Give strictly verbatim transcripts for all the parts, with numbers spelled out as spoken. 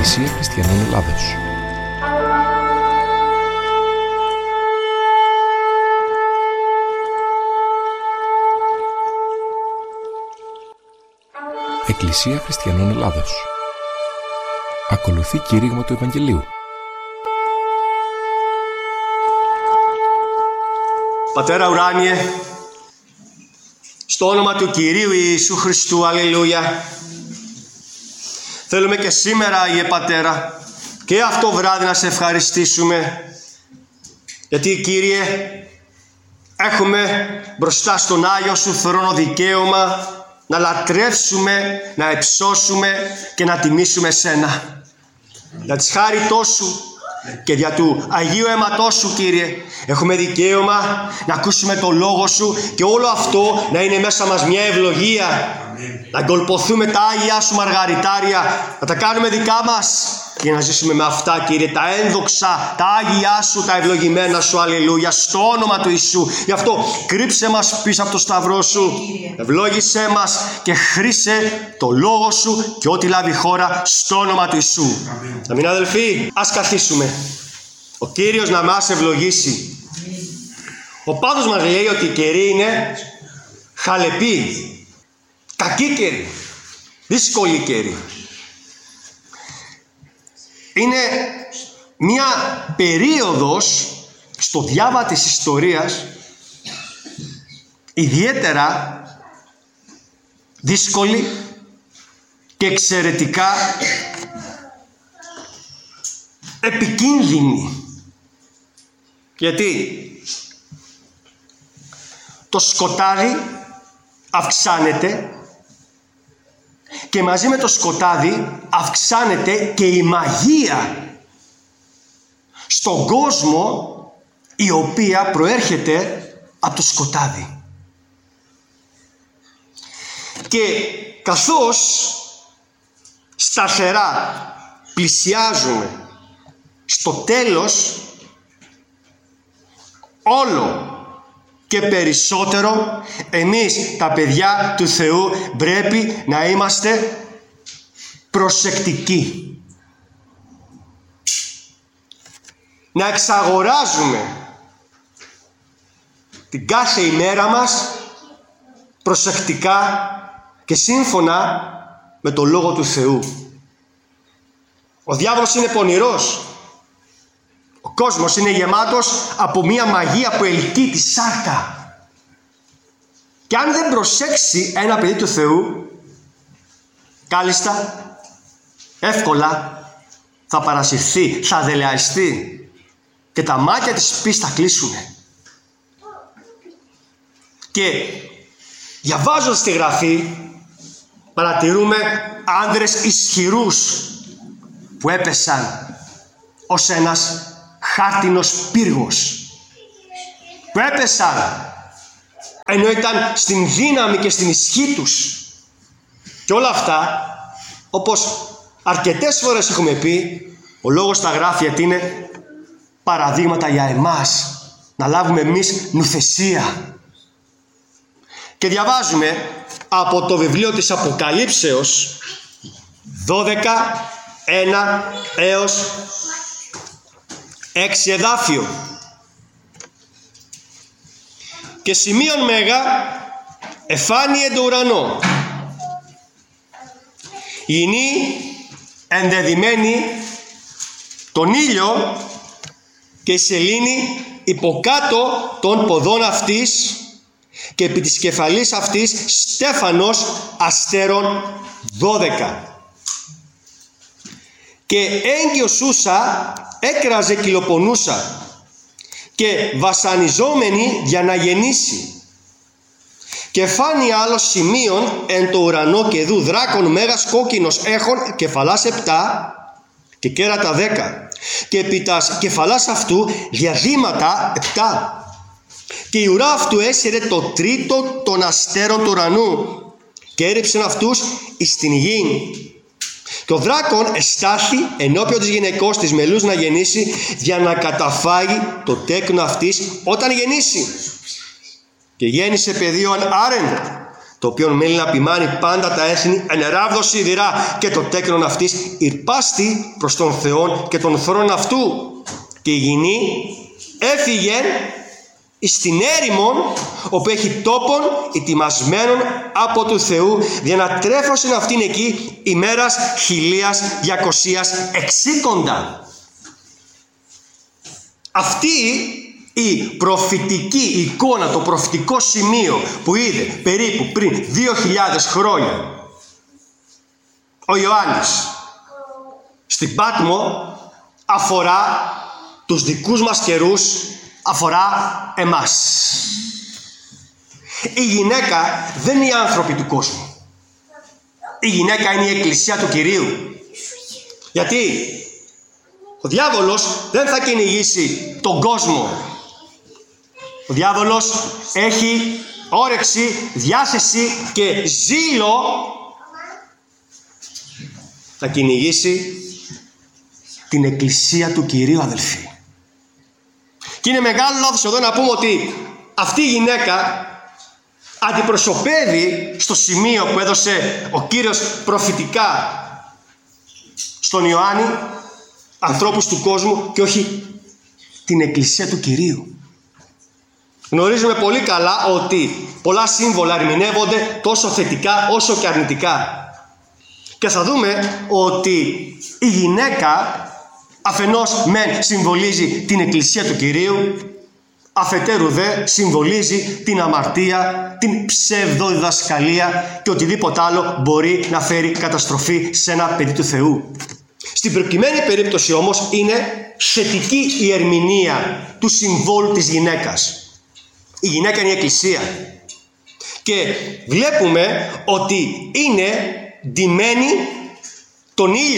Εκκλησία Χριστιανών Ελλάδος. Εκκλησία Χριστιανών Ελλάδος. Ακολουθεί κήρυγμα του Ευαγγελίου. Πατέρα ουράνιε, στο όνομα του Κυρίου Ιησού Χριστού, αλληλούια, θέλουμε και σήμερα, Ιε Πατέρα, και αυτό βράδυ να σε ευχαριστήσουμε, γιατί, Κύριε, έχουμε μπροστά στον Άγιο Σου θρόνο δικαίωμα να λατρεύσουμε, να υψώσουμε και να τιμήσουμε Σένα. Για της χάριτός Σου και δια του Αγίου αίματός Σου, Κύριε, έχουμε δικαίωμα να ακούσουμε το Λόγο Σου και όλο αυτό να είναι μέσα μας μια ευλογία. Αμήν. Να γκολποθούμε τα Άγια Σου μαργαριτάρια, να τα κάνουμε δικά μας και να ζήσουμε με αυτά, Κύριε, τα ένδοξα, τα Άγια Σου, τα ευλογημένα Σου, αλληλούια, στο όνομα του Ιησού. Γι' αυτό κρύψε μας πίσω από το σταυρό Σου, ευλόγησέ μας και χρήσε το Λόγο Σου και ό,τι λάβει χώρα στο όνομα του Ιησού. Αμήν. Αμήν, αδελφοί, ας καθίσουμε. Ο Κύριος να μας ευλογήσει. Ο Παύλος μας λέει ότι οι καιροί είναι χαλεποί, κακοί καιροί, δύσκολοι καιροί. Είναι μια περίοδος στο διάβα της ιστορίας ιδιαίτερα δύσκολη και εξαιρετικά επικίνδυνη. Γιατί το σκοτάδι αυξάνεται και μαζί με το σκοτάδι αυξάνεται και η μαγεία στον κόσμο, η οποία προέρχεται από το σκοτάδι. Και καθώς σταθερά πλησιάζουμε στο τέλος, όλο και περισσότερο εμείς τα παιδιά του Θεού πρέπει να είμαστε προσεκτικοί. Να εξαγοράζουμε την κάθε ημέρα μας προσεκτικά και σύμφωνα με το Λόγο του Θεού. Ο διάβολος είναι πονηρός. Ο κόσμος είναι γεμάτος από μια μαγεία που ελκύει τη σάρκα. Και αν δεν προσέξει ένα παιδί του Θεού, κάλλιστα, εύκολα θα παρασυρθεί, θα δελεαστεί και τα μάτια της πίστης θα κλείσουν. Και διαβάζοντας τη Γραφή παρατηρούμε άνδρες ισχυρούς που έπεσαν ως ένας χάρτινος πύργος, που έπεσαν ενώ ήταν στην δύναμη και στην ισχύ τους. Και όλα αυτά, όπως αρκετές φορές έχουμε πει, ο λόγος στα γράφει γιατί είναι παραδείγματα για εμάς, να λάβουμε εμείς νουθεσία. Και διαβάζουμε από το βιβλίο της Αποκαλύψεως δώδεκα, ένα έως έξι εδάφιο. Και σημείων μέγα εφάνει εν το ουρανό, είναι ενδεδειμένη τον ήλιο και η σελήνη υποκάτω των ποδών αυτής και επί της κεφαλής αυτής στέφανος αστέρων δώδεκα. Και έγκυος ούσα έκραζε κυλοπονούσα και βασανιζόμενη για να γεννήσει. Και φάνη άλλο σημείων εν το ουρανό και δου δράκον μέγας κόκκινος έχων κεφαλάς επτά και κέρατα δέκα. Και επί τας κεφαλάς αυτού διαδήματα επτά. Και η ουρά αυτού έσυρε το τρίτο των αστέρων του ουρανού και έριψεν αυτούς εις την γη. Και ο δράκον εστάθη ενώπιον της γυναικός της μελούς να γεννήσει, για να καταφάγει το τέκνο αυτής όταν γεννήσει. Και γέννησε παιδίον άρεν, το οποίο μέλει να ποιμάνει πάντα τα έθνη ενεράβδο σιδηρά και το τέκνον αυτής ηρπάστη προς τον Θεόν και τον θρόν αυτού. Και η γηνή έφυγε εις την έρημον, όπου έχει τόπον ετοιμασμένον από του Θεού, για να τρέφωσιν αυτήν εκεί ημέρας χιλίας διακοσίας εξήκοντα. Αυτή η προφητική εικόνα, το προφητικό σημείο που είδε περίπου πριν δύο χιλιάδες χρόνια ο Ιωάννης στην Πάτμο, αφορά τους δικούς μας καιρούς, αφορά εμάς. Η γυναίκα δεν είναι οι άνθρωποι του κόσμου. Η γυναίκα είναι η εκκλησία του Κυρίου. Γιατί ο διάβολος δεν θα κυνηγήσει τον κόσμο. Ο διάβολος έχει όρεξη, διάθεση και ζήλο θα κυνηγήσει την εκκλησία του Κυρίου, αδελφοί. Και είναι μεγάλο λάθος εδώ να πούμε ότι αυτή η γυναίκα αντιπροσωπεύει στο σημείο που έδωσε ο Κύριος προφητικά στον Ιωάννη ανθρώπους του κόσμου και όχι την εκκλησία του Κυρίου. Γνωρίζουμε πολύ καλά ότι πολλά σύμβολα ερμηνεύονται τόσο θετικά όσο και αρνητικά. Και θα δούμε ότι η γυναίκα αφενός μεν συμβολίζει την εκκλησία του Κυρίου, αφετέρου δε συμβολίζει την αμαρτία, την ψευδοδιδασκαλία και οτιδήποτε άλλο μπορεί να φέρει καταστροφή σε ένα παιδί του Θεού. Στην προκειμένη περίπτωση όμως είναι θετική η ερμηνεία του συμβόλου της γυναίκας. Η γυναίκα είναι η εκκλησία και βλέπουμε ότι είναι ντυμένη τον ήλιο.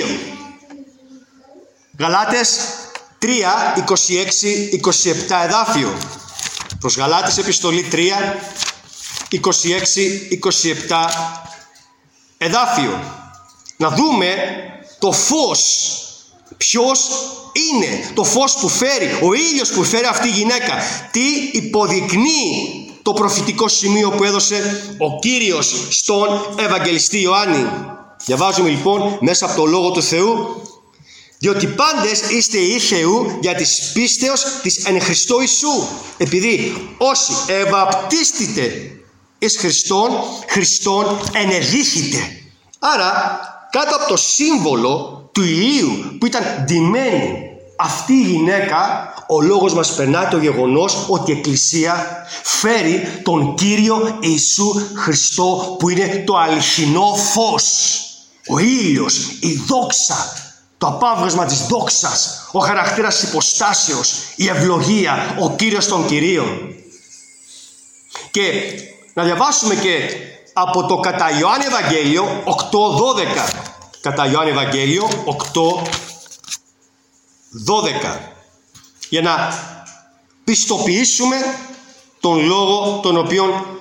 Γαλάτες τρία, είκοσι έξι, είκοσι επτά εδάφιο. Προς Γαλάτες επιστολή τρία, είκοσι έξι, είκοσι επτά εδάφιο. Να δούμε το φως. Ποιος είναι το φως που φέρει, ο ήλιος που φέρει αυτή η γυναίκα. Τι υποδεικνύει το προφητικό σημείο που έδωσε ο Κύριος στον Ευαγγελιστή Ιωάννη. Διαβάζουμε λοιπόν μέσα από το Λόγο του Θεού. Διότι πάντες είστε οι Θεού για της πίστεως της εν Χριστώ Ιησού. Επειδή όσοι ευαπτίστητε εις Χριστόν, Χριστόν ενεδύχητε. Άρα κάτω από το σύμβολο του ηλίου που ήταν ντυμένη αυτή η γυναίκα, ο λόγος μας περνάει το γεγονός ότι η Εκκλησία φέρει τον Κύριο Ιησού Χριστό που είναι το αληθινό φως. Ο ήλιος, η δόξα, το απάβγασμα της δόξας, ο χαρακτήρας της υποστάσεως, η ευλογία, ο Κύριος των Κυρίων. Και να διαβάσουμε και από το κατά Ιωάννη Ευαγγέλιο οκτώ δώδεκα. Κατά Ιωάννη Ευαγγέλιο οκτώ δώδεκα. Για να πιστοποιήσουμε τον λόγο τον οποίον